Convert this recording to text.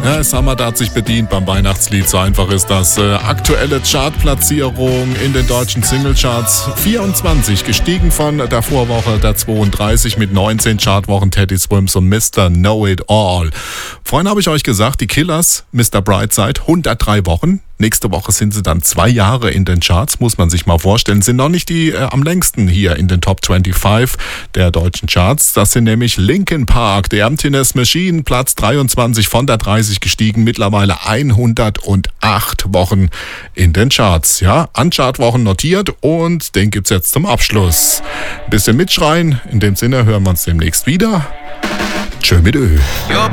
Ja, Summer hat sich bedient beim Weihnachtslied, so einfach ist das. Aktuelle Chartplatzierung in den deutschen Singlecharts: 24, gestiegen von der Vorwoche der 32 mit 19 Chartwochen Teddy Swims und Mr. Know It All. Vorhin habe ich euch gesagt, die Killers, Mr. Brightside, 103 Wochen. Nächste Woche sind sie dann 2 Jahre in den Charts, muss man sich mal vorstellen. Sind noch nicht die am längsten hier in den Top 25 der deutschen Charts. Das sind nämlich Linkin Park, The Emptiness Machine, Platz 23 von der 30 gestiegen, mittlerweile 108 Wochen in den Charts. Ja, an Chartwochen notiert und den gibt's jetzt zum Abschluss. Ein bisschen mitschreien, in dem Sinne hören wir uns demnächst wieder. Tschö mit Ö.